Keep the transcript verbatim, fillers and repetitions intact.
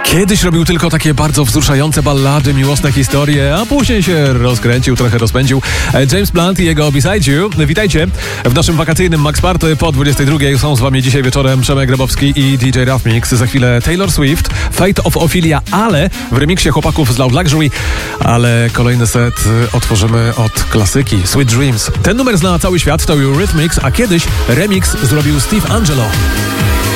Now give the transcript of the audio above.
Kiedyś robił tylko takie bardzo wzruszające ballady, miłosne historie, a później się rozkręcił, trochę rozpędził. James Blunt i jego Beside You. Witajcie w naszym wakacyjnym Max Party po dwudziestej drugiej. Są z wami dzisiaj wieczorem Przemek Grabowski i D J Rough Mix. Za chwilę Taylor Swift, Fate of Ophelia, ale w remiksie chłopaków z Loud Luxury. Ale kolejny set otworzymy od klasyki Sweet Dreams. Ten numer zna cały świat, to Eurythmics, a kiedyś remix zrobił Steve Angelo.